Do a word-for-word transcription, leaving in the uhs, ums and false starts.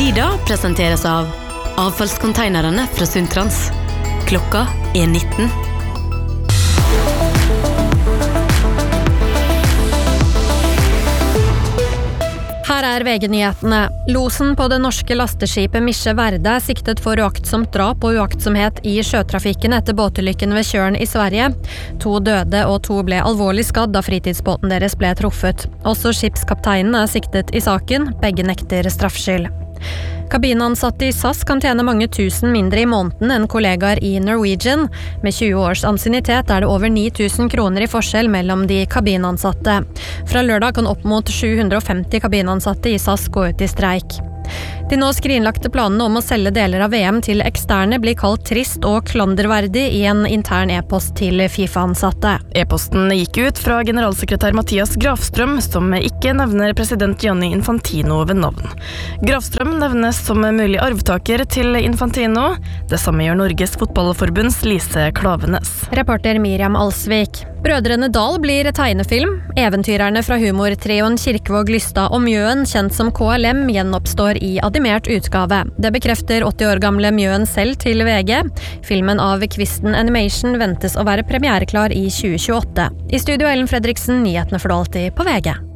Tida presenteres av avfallskonteinerne fra Sundtrans. Klokka er nitten. Her er V G-nyhetene. Losen på det norske lasteskipet Misje Verde er siktet for uaktsomt drap og uaktsomhet i sjøtrafikken etter båtulykken ved Tjørn i Sverige. To døde og to ble alvorlig skadd da fritidsbåten deres ble truffet. Også skipskapteinen er siktet i saken. Begge nekter straffskyld. Kabinansatte i S A S kan tjene mange tusen mindre i måneden enn kollegaer i Norwegian. Med tjue års ansiennitet er det over ni tusen kroner i forskjell mellom de kabinansatte. Fra lørdag kan opp mot sju hundre og femti kabinansatte i S A S gå ut i streik. De nå skrinlagte planene om å selge deler av V M til eksterne blir kalt trist og klanderverdig i en intern e-post til FIFA-ansatte. E-posten gikk ut fra generalsekretær Mathias Grafstrøm, som ikke nevner president Gianni Infantino ved navn. Grafstrøm nevnes som mulig arvtaker til Infantino. Det samme gjør Norges fotballforbunds Lise Klavenes. Reporter Miriam Alsvik. Brødrene Dal blir tegnefilm. Eventyrerne fra humortrioen Kirkevåg Lystad og Mjøen, kjent som K L M, gjenoppstår i animert utgave. Det bekrefter åtti år gamle Mjøen selv til V G. Filmen av Kvisten Animation ventes å være premiereklar i tjue tjueåtte. I studio Ellen Fredriksen, nyhetene for alltid på V G.